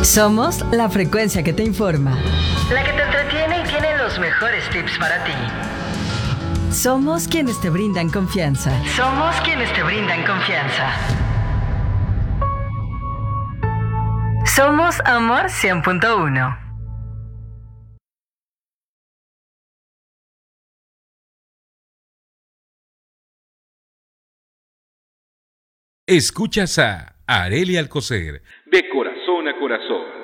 Somos la frecuencia que te informa, la que te entretiene y tiene los mejores tips para ti. Somos quienes te brindan confianza. Somos quienes te brindan confianza. Somos Amor 100.1. Escuchas a Arely Alcocer, de corazón a corazón.